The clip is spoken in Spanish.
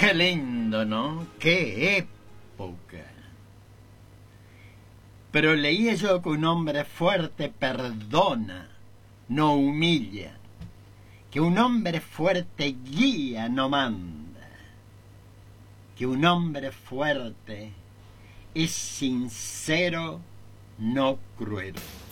Qué lindo, ¿no? Qué época. Pero leía yo que un hombre fuerte perdona, no humilla, que un hombre fuerte guía, no manda, que un hombre fuerte es sincero, no cruel.